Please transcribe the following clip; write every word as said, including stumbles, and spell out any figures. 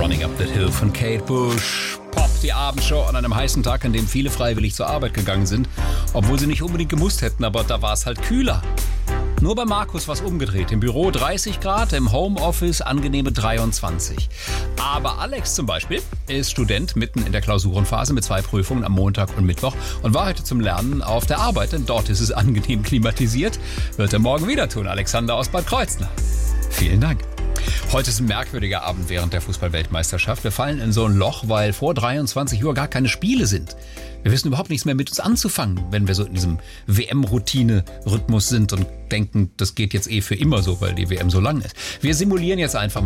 Running Up That Hill von Kate Bush. Pop, die Abendshow an einem heißen Tag, an dem viele freiwillig zur Arbeit gegangen sind, obwohl sie nicht unbedingt gemusst hätten, aber da war es halt kühler. Nur bei Markus war es umgedreht. Im Büro dreißig Grad, im Homeoffice angenehme dreiundzwanzig. Aber Alex zum Beispiel ist Student mitten in der Klausurenphase mit zwei Prüfungen am Montag und Mittwoch und war heute zum Lernen auf der Arbeit, denn dort ist es angenehm klimatisiert. Wird er morgen wieder tun. Alexander aus Bad Kreuznach. Vielen Dank. Heute ist ein merkwürdiger Abend während der Fußball-Weltmeisterschaft. Wir fallen in so ein Loch, weil vor dreiundzwanzig Uhr gar keine Spiele sind. Wir wissen überhaupt nichts mehr mit uns anzufangen, wenn wir so in diesem W M-Routine-Rhythmus sind und denken, das geht jetzt eh für immer so, weil die W M so lang ist. Wir simulieren jetzt einfach mal